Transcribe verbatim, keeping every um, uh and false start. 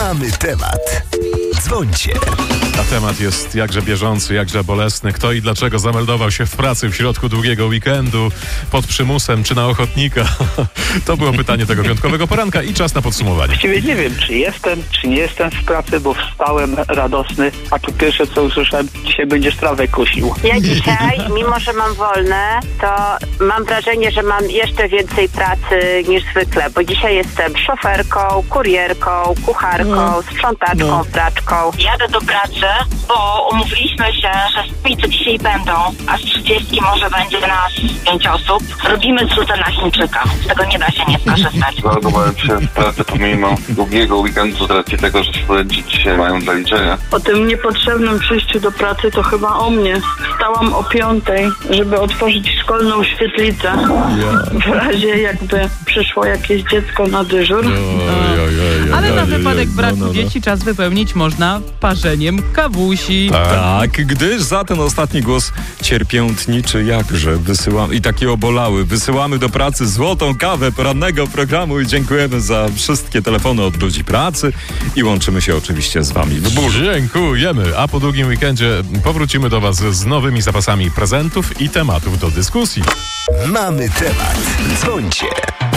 Mamy temat. Dzwońcie. A temat jest jakże bieżący, jakże bolesny. Kto i dlaczego zameldował się w pracy w środku długiego weekendu, pod przymusem czy na ochotnika? To było pytanie tego piątkowego poranka i czas na podsumowanie. Właściwie nie wiem, czy jestem, czy nie jestem w pracy, bo wstałem radosny, a tu pierwsze co usłyszałem, dzisiaj będziesz trawę kosił. Ja dzisiaj, mimo że mam wolne, to mam wrażenie, że mam jeszcze więcej pracy niż zwykle, bo dzisiaj jestem szoferką, kurierką, kucharką, sprzątaczką, No. praczką. Jadę do pracy, bo umówiliśmy się, że z pięćset dzisiaj będą, a z trzydzieści może będzie nas pięć osób. Robimy zrzutę na Chińczyka. Z tego nie da się nie skorzystać. Zalogowałem się w pracę pomimo długiego weekendu z racji tego, że studenci dzisiaj mają zaliczenia. O tym niepotrzebnym przyjściu do pracy to chyba o mnie. Wstałam o piątej, żeby otworzyć szkolną świetlicę. W razie jakby przyszło jakieś dziecko na dyżur. Ale na wypadek braku dzieci czas wypełnić można parzeniem kawusi. Tak, gdyż za ten ostatni głos cierpiętniczy jakże wysyłamy i taki obolały. Wysyłamy do pracy złotą kawę porannego programu i dziękujemy za wszystkie telefony od ludzi pracy i łączymy się oczywiście z wami w burzu. Dziękujemy. A po długim weekendzie powrócimy do was z nowymi zapasami prezentów i tematów do dyskusji. Mamy temat. Dzwońcie.